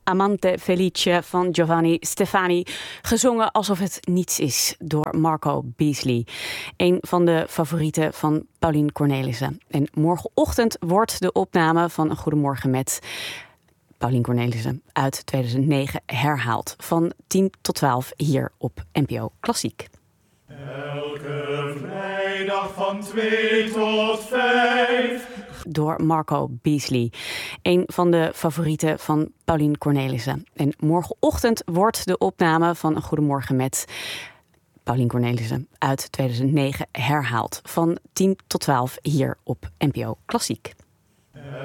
Amante Felice van Giovanni Stefani, gezongen alsof het niets is door Marco Beasley. Een van de favorieten van Paulien Cornelissen. En morgenochtend wordt de opname van Een Goedemorgen met Paulien Cornelissen uit 2009 herhaald. Van 10 tot 12 hier op NPO Klassiek. Elke vrijdag van 2 tot 5. Door Marco Beasley. Een van de favorieten van Paulien Cornelissen. En morgenochtend wordt de opname van Een Goedemorgen met Paulien Cornelissen uit 2009 herhaald. Van 10 tot 12 hier op NPO Klassiek.